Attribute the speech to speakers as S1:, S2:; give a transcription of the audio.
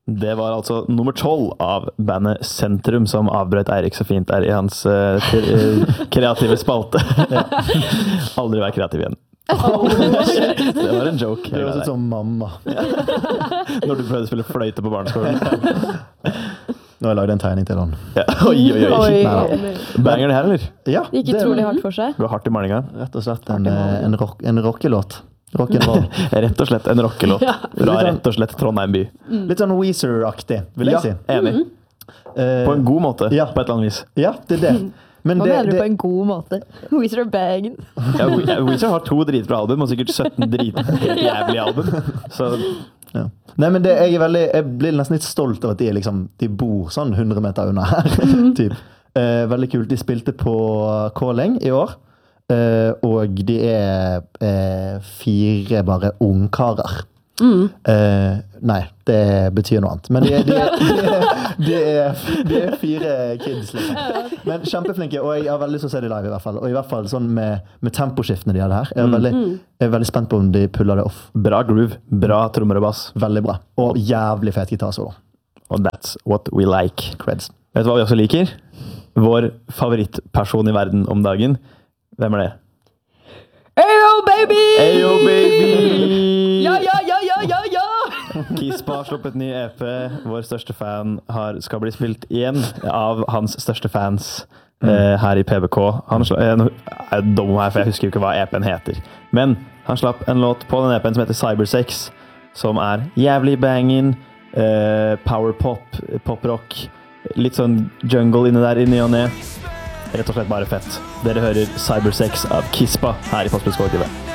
S1: Det var altså nummer 12 av bandet Sentrum som avbrøt Eirik så fint der i hans kreative spalte. Aldri være kreativ igjen. Det var en joke.
S2: Det var som mamma.
S1: Når du prøvde å spille fløyte på barneskolen.
S2: Nå har jeg lagd en tegning til han.
S1: Ja. Oi. Banger det her, eller?
S2: Ja,
S3: det gikk utrolig hardt for seg.
S1: Går hardt i malinga.
S2: Rett og slett en rockelåt. Rock'n'roll.
S1: Rett og slett en rockelåt. Fra rett og slett Trondheim by.
S2: Litt sånn Weezer-aktig, vil jeg si.
S1: Enig. På en god måte, på et eller annet vis.
S2: Ja, det det. Men
S3: hva mener du på en god måte? Weezer er bagen.
S1: Weezer har 2 dritbra album, og sikkert 17 jævlige album. Så...
S2: Ja. Nei, men jeg blir nesten litt stolt av at de bor sånn 100 meter unna her. Typ. Veldig kult. De spilte på Calling i år. Og de 4 bare ungkarer. Nei, det betyr noe annet. Men de er 4 kids, liksom. Men kjempeflinke, og jeg har veldig lyst til å se de live i hvert fall. Og i hvert fall sånn med temposkiftene de hadde her. Jeg er veldig spent på om de puller det off.
S1: Bra groove, bra trommer og bass.
S2: Veldig bra. Og jævlig fet gitarsolo.
S1: Og that's what we like.
S2: Creds.
S1: Vet du hva vi også liker? Vår favorittperson i verden om dagen. Hvem er det?
S3: Ayo, baby!
S1: Ayo, baby!
S3: Ja!
S1: Kispa har sluppet ny EP. Vår største fan skal bli spilt igjen av hans største fans her i PBK. Jeg er dum her, for jeg husker ikke hva EP'en heter. Men han slapp en låt på den EP'en som heter Cybersex, som er jævlig banging, powerpop, poprock, litt sånn jungle inne der, inne og ned. Rett og slett bare fett. Dere hører Cybersex av Kispa her i Postbudskollektivet.